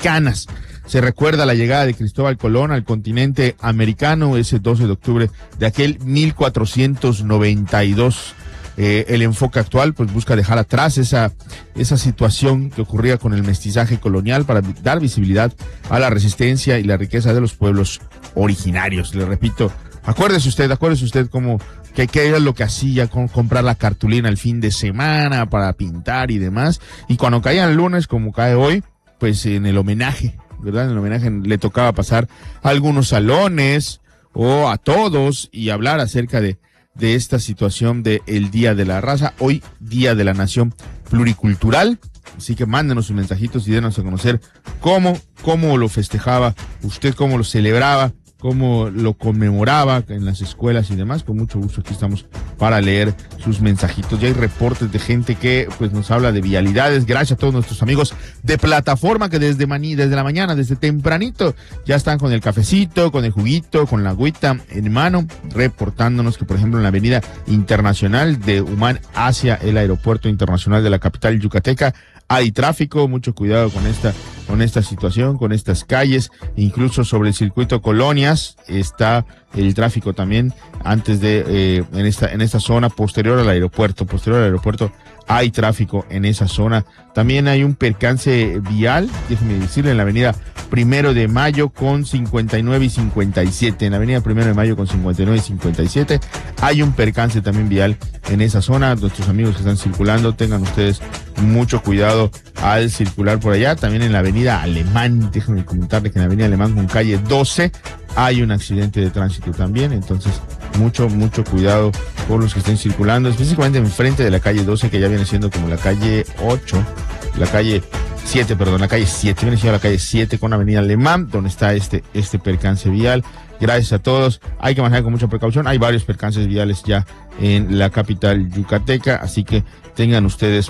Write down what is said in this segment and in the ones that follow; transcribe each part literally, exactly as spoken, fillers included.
mexicanas. Se recuerda la llegada de Cristóbal Colón al continente americano ese doce de octubre de aquel mil cuatrocientos noventa y dos. Eh, el enfoque actual pues busca dejar atrás esa, esa situación que ocurría con el mestizaje colonial para dar visibilidad a la resistencia y la riqueza de los pueblos originarios. Le repito, acuérdese usted, acuérdese usted cómo, que, que era lo que hacía con comprar la cartulina el fin de semana para pintar y demás. Y cuando caía el lunes, como cae hoy, pues en el homenaje, ¿verdad? En el homenaje le tocaba pasar a algunos salones o a todos y hablar acerca de de esta situación de el Día de la Raza, hoy Día de la Nación Pluricultural. Así que mándenos sus mensajitos y denos a conocer cómo, cómo lo festejaba usted, cómo lo celebraba, cómo lo conmemoraba en las escuelas y demás. Con mucho gusto aquí estamos para leer sus mensajitos. Ya hay reportes de gente que pues nos habla de vialidades. Gracias a todos nuestros amigos de plataforma que desde maní, desde la mañana, desde tempranito, ya están con el cafecito, con el juguito, con la agüita en mano, reportándonos que por ejemplo en la avenida internacional de Humán hacia el aeropuerto internacional de la capital yucateca hay tráfico. Mucho cuidado con esta con esta situación, con estas calles. Incluso sobre el circuito Colonias está el tráfico también antes de eh, en esta en esta zona posterior al aeropuerto, posterior al aeropuerto hay tráfico en esa zona. También hay un percance vial, déjeme decirle, en la avenida Primero de Mayo con cincuenta y nueve y cincuenta y siete. En la avenida Primero de Mayo con cincuenta y nueve y cincuenta y siete hay un percance también vial en esa zona. Nuestros amigos que están circulando, tengan ustedes mucho cuidado al circular por allá. También en la avenida Alemán, déjenme comentarles que en la avenida Alemán con calle doce hay un accidente de tránsito también. Entonces, mucho, mucho cuidado por los que estén circulando, específicamente enfrente de la calle doce, que ya viene siendo como la calle ocho, la calle siete, perdón, la calle siete, viene siendo la calle siete con avenida Alemán, donde está este, este percance vial. Gracias a todos, hay que manejar con mucha precaución, hay varios percances viales ya en la capital yucateca, así que tengan ustedes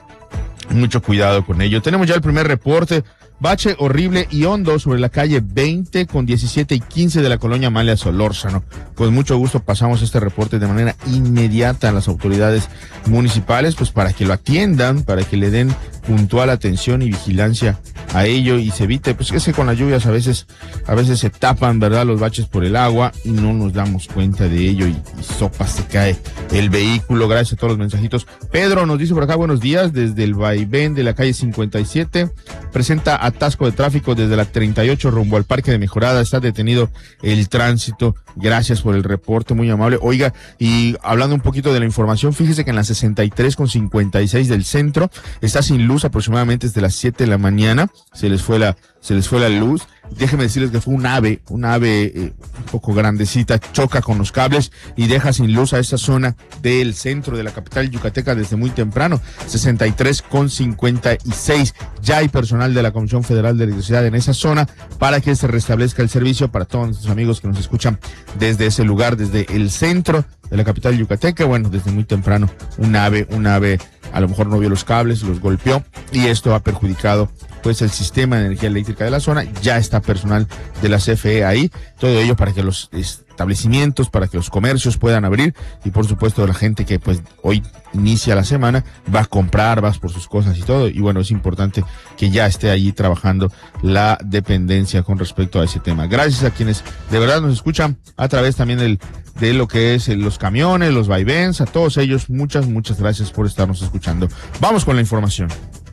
mucho cuidado con ello. Tenemos ya el primer reporte. Bache horrible y hondo sobre la calle veinte con diecisiete y quince de la colonia Amalia Solórzano. Con mucho gusto pasamos este reporte de manera inmediata a las autoridades municipales, pues para que lo atiendan, para que le den puntual atención y vigilancia a ello y se evite, pues que es que con las lluvias a veces, a veces se tapan, ¿verdad?, los baches por el agua y no nos damos cuenta de ello y, y sopa se cae el vehículo. Gracias a todos los mensajitos. Pedro nos dice por acá, buenos días, desde el vaivén de la calle cincuenta y siete, presenta atasco de tráfico desde la treinta y ocho rumbo al Parque de Mejorada, está detenido el tránsito. Gracias por el reporte, muy amable. Oiga, y hablando un poquito de la información, fíjese que en la sesenta y tres con cincuenta y seis del centro está sin luz aproximadamente desde las siete de la mañana, se les fue la, se les fue la luz. Déjenme decirles que fue un ave, un ave eh, un poco grandecita, choca con los cables y deja sin luz a esta zona del centro de la capital yucateca desde muy temprano. Sesenta y tres con cincuenta y seis, ya hay personal de la Comisión Federal de Electricidad en esa zona para que se restablezca el servicio para todos nuestros amigos que nos escuchan desde ese lugar, desde el centro de la capital yucateca. Bueno, desde muy temprano un ave, un ave a lo mejor no vio los cables, los golpeó y esto ha perjudicado pues el sistema de energía eléctrica de la zona. Ya está personal de la C F E ahí, todo ello para que los establecimientos, para que los comercios puedan abrir y por supuesto la gente que pues hoy inicia la semana va a comprar, va por sus cosas y todo, y bueno, es importante que ya esté allí trabajando la dependencia con respecto a ese tema. Gracias a quienes de verdad nos escuchan a través también del de lo que es los camiones, los vaivens, a todos ellos, muchas, muchas gracias por estarnos escuchando. Vamos con la información.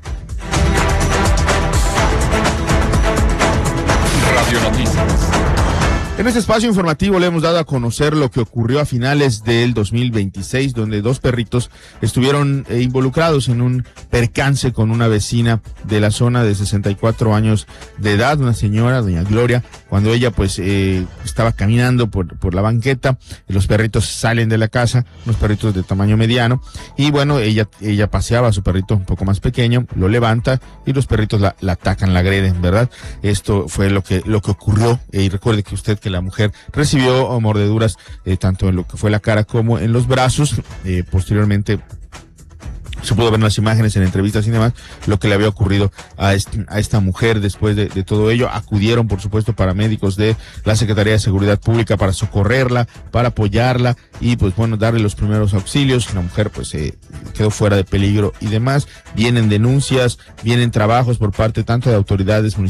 Radio Noticias. En este espacio informativo le hemos dado a conocer lo que ocurrió a finales del dos mil veintiséis, donde dos perritos estuvieron eh, involucrados en un percance con una vecina de la zona de sesenta y cuatro años de edad, una señora, doña Gloria, cuando ella pues eh, estaba caminando por, por la banqueta, los perritos salen de la casa, unos perritos de tamaño mediano, y bueno, ella, ella paseaba a su perrito un poco más pequeño, lo levanta y los perritos la, la atacan, la agreden, ¿verdad? Esto fue lo que, lo que ocurrió, y recuerde que usted que la mujer recibió mordeduras eh, tanto en lo que fue la cara como en los brazos. Eh, posteriormente se pudo ver en las imágenes, en entrevistas y demás, lo que le había ocurrido a, este, a esta mujer después de, de todo ello. Acudieron, por supuesto, paramédicos de la Secretaría de Seguridad Pública para socorrerla, para apoyarla y, pues bueno, darle los primeros auxilios. La mujer, pues, eh, quedó fuera de peligro y demás. Vienen denuncias, vienen trabajos por parte tanto de autoridades municipales